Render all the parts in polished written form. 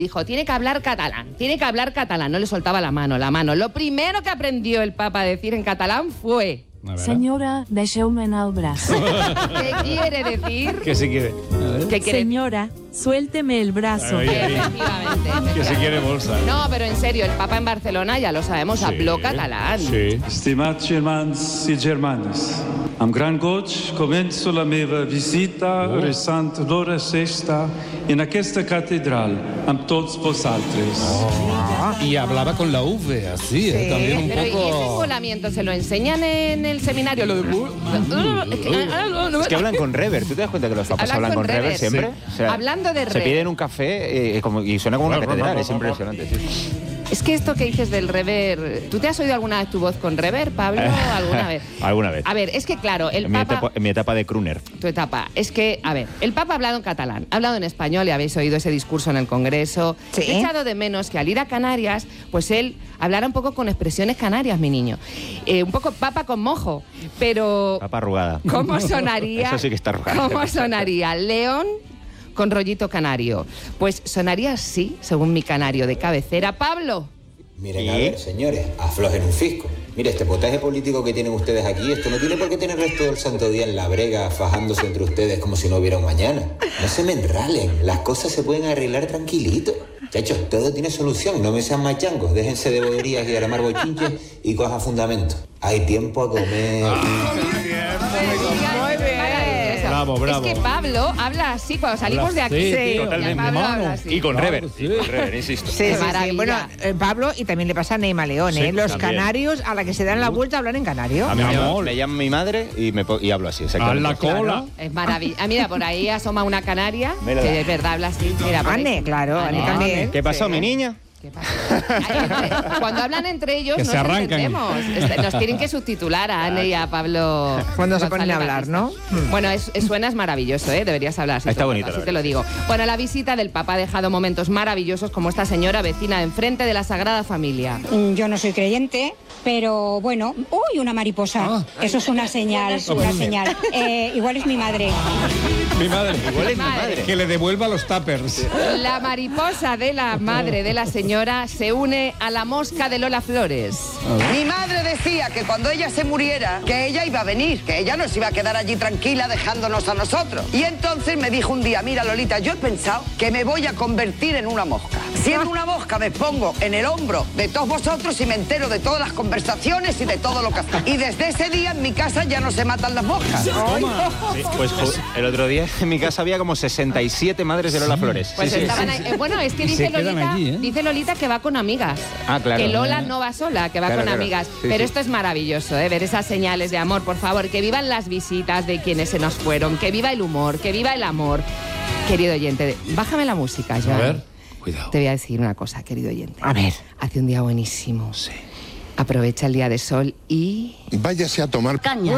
Dijo, tiene que hablar catalán, no le soltaba la mano. Lo primero que aprendió el Papa a decir en catalán fue... Señora, deixeu-me en el brazo. ¿Qué quiere decir? ¿Qué se quiere? ¿Qué quiere? Señora, suélteme el brazo. Efectivamente. Que se quiere bolsa. No, pero en serio, el Papa en Barcelona, ya lo sabemos, habló catalán. Sí. Estimats germans i germanes, amb gran goig començo la meva visita resant l'hora sexta en aquesta catedral amb tots vosaltres. Y hablaba con la V, así, también un Pero ¿y ese poco... volamiento se lo enseñan en el seminario? Lo de... Es que hablan con rever. ¿Tú te das cuenta que los papas hablan con rever siempre? Sí. O sea, Hablando de se rever. piden un café y suena como una catedral. Es impresionante. Sí. Es que esto que dices del rever... ¿Tú te has oído alguna vez tu voz con rever, Pablo? ¿Alguna vez? Alguna vez. A ver, es que claro, el Papa... En mi etapa de crooner. Tu etapa. Es que, a ver, el Papa ha hablado en catalán, ha hablado en español y habéis oído ese discurso en el Congreso. Sí. He echado de menos que al ir a Canarias, pues él hablara un poco con expresiones canarias, mi niño. Un poco Papa con mojo, pero... Papa arrugada. ¿Cómo sonaría? Eso sí que está arrugada. ¿Cómo sonaría León con rollito canario? Pues sonaría así, según mi canario de cabecera. Pablo. Miren, a ver, señores, aflojen un fisco. Mire, este potaje político que tienen ustedes aquí, esto no tiene por qué tener el resto del santo día en la brega, fajándose entre ustedes como si no hubiera un mañana. No se me enralen, las cosas se pueden arreglar tranquilito. Chachos, todo tiene solución, no me sean machangos, déjense de boberías y armar bochinches y cojan fundamento. Hay tiempo a comer. Bravo, bravo. Es que Pablo habla así cuando salimos de aquí. Sí, totalmente. Pablo habla así. Y con rever. Sí. Y con rever, insisto. Sí, Qué sí, sí. maravilla. Bueno, Pablo, y también le pasa a Neima León, Sí, Los también. canarios a la que se dan la vuelta hablan en canario. A mí me llama mi madre y hablo así, A exactamente. la cola. Es maravilloso. Mira, por ahí asoma una canaria, Mira. que es verdad, habla así. Mira, por ahí. Anne, claro, Anne Anne. también. ¿Qué pasó, Sí. mi niña? ¿Qué pasa? Cuando hablan entre ellos Que nos se arrancan. entendemos. Nos tienen que subtitular a Anne y a Pablo. Cuando se ponen a González hablar, Batista. ¿no? Bueno, suena es maravilloso, ¿eh? Deberías hablar así. Está todo el bonito, rato, la así te lo digo. Bueno, la visita del Papa ha dejado momentos maravillosos como esta señora vecina de enfrente de la Sagrada Familia. Yo no soy creyente, pero bueno. ¡Uy, una mariposa! Eso es una señal, una señal. Igual es mi madre. Mi madre. Igual es mi madre. Que le devuelva los tuppers. La mariposa de la madre de la señora se une a la mosca de Lola Flores. Mi madre decía que cuando ella se muriera, que ella iba a venir, que ella no se iba a quedar allí tranquila dejándonos a nosotros. Y entonces me dijo un día, mira Lolita, yo he pensado que me voy a convertir en una mosca. Siendo una mosca me pongo en el hombro de todos vosotros y me entero de todas las conversaciones y de todo lo que hacéis. Y desde ese día en mi casa ya no se matan las moscas. Sí, pues el otro día en mi casa había como 67 madres de Lola Flores. Pues Sí, sí. estaban ahí. Bueno, es que Y dice se quedan Lolita, allí, ¿eh? dice Lolita que va con amigas. Ah, claro. Que Lola no va sola, que va Claro, con claro. amigas. Sí, Pero sí. esto es maravilloso, ¿eh? Ver esas señales de amor, por favor. Que vivan las visitas de quienes se nos fueron. Que viva el humor, que viva el amor. Querido oyente, bájame la música, ya. A ver, cuidado. Te voy a decir una cosa, querido oyente. A ver. Hace un día buenísimo. Sí. Aprovecha el día de sol y... Váyase a tomar caña.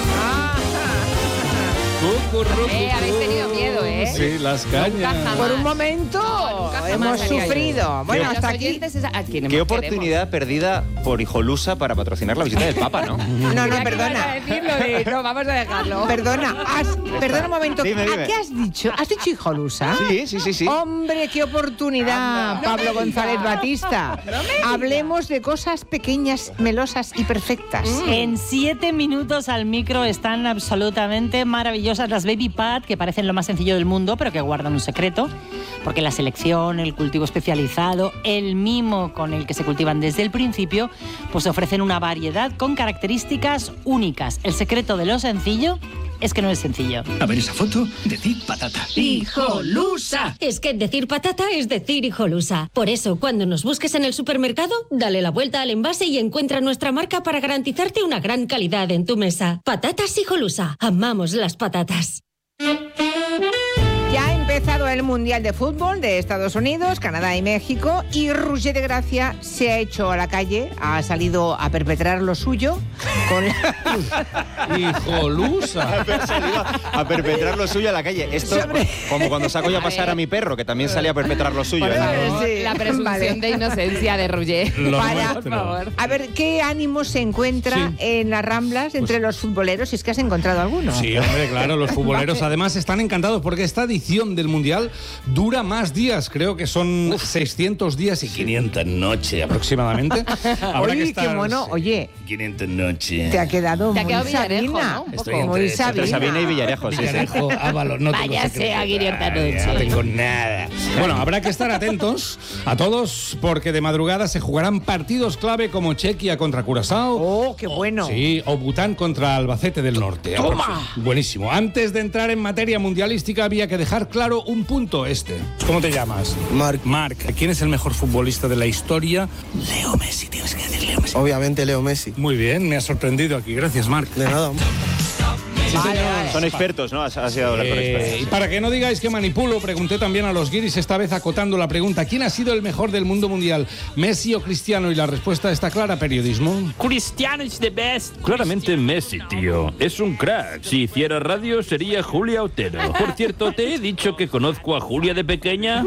Habéis tenido miedo, ¿eh? Sí, las Nunca cañas. jamás. Por un momento Nunca jamás hemos haría yo. sufrido. Bueno, Los hasta aquí. oyentes es a quienes Qué más oportunidad perdida por Hijolusa para patrocinar la visita del Papa, ¿no? No, no, queremos. perdona. No, vamos a dejarlo. Perdona, perdona un momento. Dime, dime. ¿A qué has dicho? ¿Has dicho hijolusa? Sí. Hombre, qué oportunidad, Pablo González Batista. Hablemos de cosas pequeñas, melosas y perfectas. En 7 minutos al micro están absolutamente maravillosas las Baby Pat, que parecen lo más sencillo del mundo, pero que guardan un secreto, porque la selección, el cultivo especializado, el mimo con el que se cultivan desde el principio, pues ofrecen una variedad con características únicas. El secreto de lo sencillo es que no es sencillo. A ver esa foto, decir patata. ¡Hijolusa! Es que decir patata es decir hijolusa. Por eso, cuando nos busques en el supermercado, dale la vuelta al envase y encuentra nuestra marca para garantizarte una gran calidad en tu mesa. Patatas Hijolusa. Amamos las patatas. Ya ha empezado el Mundial de Fútbol de Estados Unidos, Canadá y México, y Roger de Gracia se ha hecho a la calle, ha salido a perpetrar lo suyo con Hijolusa. Ha salido a perpetrar lo suyo a la calle. Esto, como cuando saco yo a pasear a mi perro, que también salía a perpetrar lo suyo. Por ¿eh? favor, Sí. la presunción Vale. de inocencia de Roger. Por favor. A ver, ¿qué ánimo se encuentra en las Ramblas entre los futboleros? Si es que has encontrado alguno. Sí, hombre, claro, los futboleros además están encantados porque esta edición del Mundial Mundial dura más días. Creo que son 600 días y 500 noches aproximadamente. Oye, qué mono. Oye, 500 noches. te ha quedado Te ha muy quedado Villarejo, Sabina. ¿no? Un Estoy poco. Muy entre Sabina. Sabina y Villarejo, sí, sí. Villarejo, Ábalos, no tengo Váyase secreto. a 500 noches. No tengo nada. Bueno, habrá que estar atentos a todos porque de madrugada se jugarán partidos clave como Chequia contra Curazao. Oh, qué bueno. Sí, o Bután contra Albacete del Norte. ¡Toma! Buenísimo. Antes de entrar en materia mundialística había que dejar claro un punto este. ¿Cómo te llamas? Marc. Marc. ¿Quién es el mejor futbolista de la historia? Leo Messi, tienes que decir Leo Messi. Obviamente Leo Messi. Muy bien, me ha sorprendido aquí. Gracias, Marc. De nada. Son expertos, ¿no? Has ido a hablar con expertos. Y para que no digáis que manipulo, pregunté también a los guiris, esta vez acotando la pregunta: ¿quién ha sido el mejor del mundo mundial? ¿Messi o Cristiano? Y la respuesta está clara, periodismo. Cristiano is the best. Claramente Messi, tío. Es un crack. Si hiciera radio sería Julia Otero. Por cierto, ¿te he dicho que conozco a Julia de pequeña?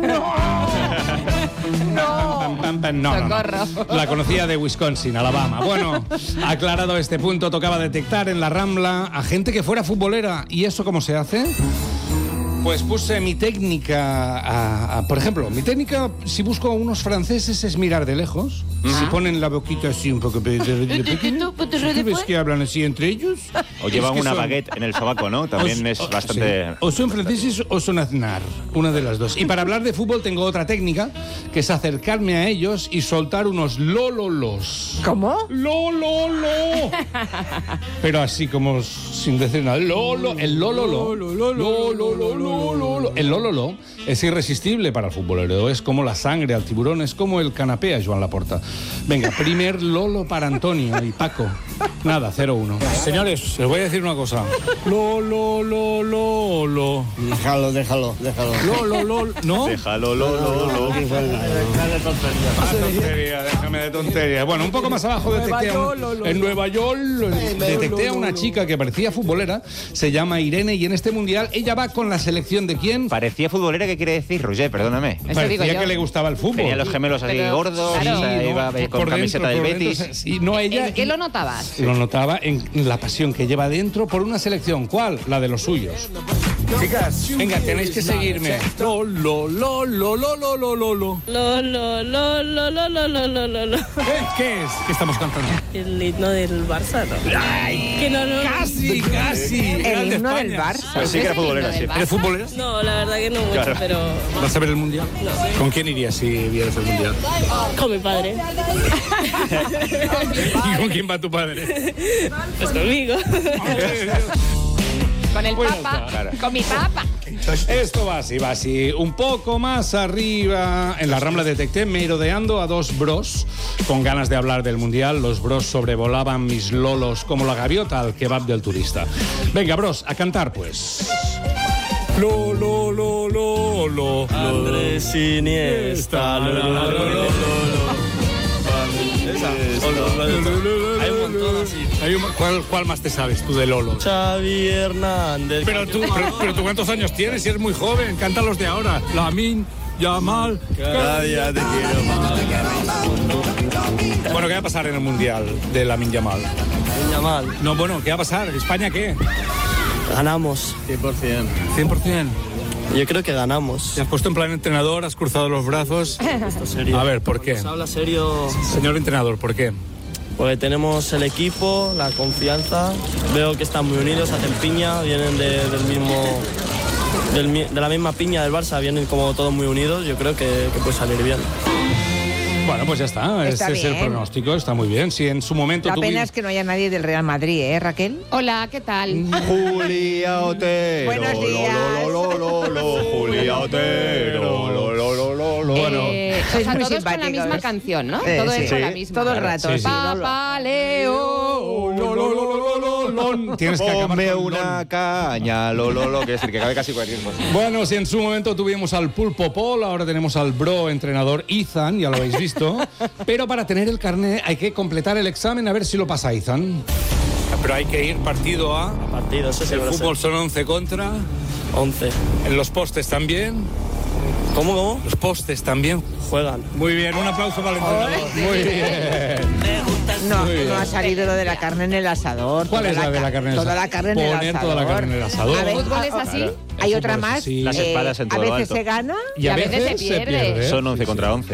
No. La conocía de Wisconsin, Alabama. Bueno, aclarado este punto, tocaba detectar en la Rambla a gente que fuera futbolera. ¿Y eso cómo se hace? Pues puse mi técnica, por ejemplo, mi técnica, si busco a unos franceses, es mirar de lejos. Si ponen la boquita así un poco de pequeño, ¿ves que hablan así entre ellos? O llevan Es que una son- baguette en el sobaco, ¿no? También es bastante... Sí. O son franceses o son aznar, una de las dos. Y para hablar de fútbol tengo otra técnica, que es acercarme a ellos y soltar unos lololos. ¿Cómo? ¡Lololo! Pero así como sin decir nada. Lolo, el lololo. Lololo. El lololo es irresistible para el futbolero. Es como la sangre al tiburón, es como el canapé a Joan Laporta. Venga, primer lolo para Antonio y Paco. Nada, 0-1. Señores, les voy a decir una cosa. Lolo. Déjalo. Lolo. ¿No? Déjalo, lo. Déjame de tontería. Bueno, un poco más abajo en Nueva York detecté a una chica que parecía futbolera, se llama Irene, y en este mundial ella va con la selección de quién. Parecía futbolera, ¿qué quiere decir, Roger? Perdóname. Parecía que le gustaba el fútbol. Tenía los gemelos así Pero, gordos, claro. o sea, Sí, iba ¿no? con Por camiseta dentro, del por Betis. dentro, sí, no ella. ¿En qué lo notabas? Lo notaba en la pasión que lleva dentro por una selección. ¿Cuál? La de los suyos. Chicas, venga, tenéis que seguirme. Lolo. ¿Qué es? ¿Qué estamos cantando? El himno del Barça, ¿no? Ay, Que no. Casi. El himno del Barça. Pues sí que era futbolera, sí. ¿Eres futbolera? No, la verdad que no mucho, Claro. pero ¿Vas a ver el mundial? No. ¿Con quién irías si vieras el mundial? con mi padre. ¿Y con quién va tu padre? Pues conmigo. Con el Bueno, papa. claro. Con mi papa. Esto va así. Un poco más arriba, en la Rambla detecté merodeando a dos bros con ganas de hablar del mundial. Los bros sobrevolaban mis lolos como la gaviota al kebab del turista. Venga, bros, a cantar pues. Lo. Andrés Iniesta. Hay un montón así. ¿Cuál más te sabes tú de Lolo? Xavi Hernández. Pero tú ¿cuántos años tienes? Si eres muy joven, canta los de ahora. Lamin, Yamal. Cada día te quiero más. Bueno, ¿qué va a pasar en el mundial de Lamin Yamal? Yamal. No, bueno, ¿qué va a pasar? ¿España qué? Ganamos. 100%. 100%. Yo creo que ganamos. ¿Te has puesto en plan entrenador? ¿Has cruzado los brazos? Esto serio. A ver, ¿por qué? Se habla serio. Señor entrenador, ¿por qué? Porque tenemos el equipo, la confianza. Veo que están muy unidos, hacen piña, vienen de la misma piña del Barça, vienen como todos muy unidos. Yo creo que puede salir bien. Bueno, pues ya está. Está Ese es el bien. pronóstico. Está muy bien. Si en su momento La pena tuvimos... es que no haya nadie del Real Madrid, ¿eh, Raquel? Hola, ¿qué tal? Julia Otero. Buenos días. Julia Otero. Bueno, Sois o sea, muy todos con la simpáticos. misma canción, ¿no? Sí, Todo sí. es con la Sí, misma. todo el rato, Sí, sí. sí. Papá Leo. Tienes que acabar Ponme con una lon. caña, quiere decir que cabe casi cualquier cosa. Bueno, si en su momento tuvimos al Pulpo Paul, ahora tenemos al bro entrenador Ethan, ya lo habéis visto. Pero para tener el carnet hay que completar el examen, a ver si lo pasa Ethan. Pero hay que ir partido a... Partido, eso sí. El lo sé. fútbol son 11 contra... 11. En los postes también. ¿Cómo? Los postes también. Juegan. Muy bien, un aplauso para el entrenador. Muy bien. No, Muy bien. no ha salido lo de la carne en el asador. ¿Cuál Toda es la de la carne en el Toda asador? la carne en el Poner asador. toda la carne en el asador. A ver, ¿El fútbol es así? Hay otra más. Sí. Las espadas en todo a lo veces alto. se gana y a veces se pierde. Son 11 contra 11.